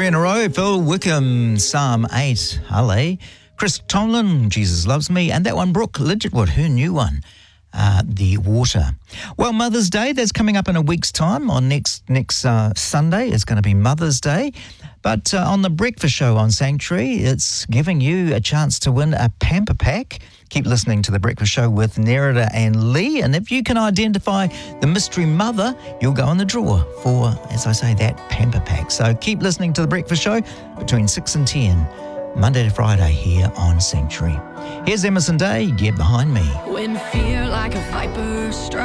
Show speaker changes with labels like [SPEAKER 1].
[SPEAKER 1] Three in a row, Phil Wickham, Psalm 8, Ale. Chris Tomlin, Jesus Loves Me. And that one, Brooke Lidgetwood, her new one, The Water. Well, Mother's Day, that's coming up in a week's time. On next Sunday, it's going to be Mother's Day. But on the breakfast show on Sanctuary, it's giving you a chance to win a Pamper Pack. Keep listening to The Breakfast Show with Nerida and Lee. And if you can identify the mystery mother, you'll go in the draw for, as I say, that Pamper Pack. So keep listening to The Breakfast Show between 6 and 10, Monday to Friday here on Sanctuary. Here's Emerson Day, Get Behind Me.
[SPEAKER 2] When fear like a viper strikes